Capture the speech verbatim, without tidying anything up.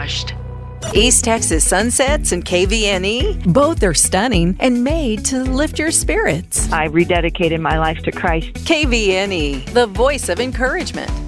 washed. East Texas Sunsets and K V N E, both are stunning and made to lift your spirits. I rededicated my life to Christ. K V N E, the voice of encouragement.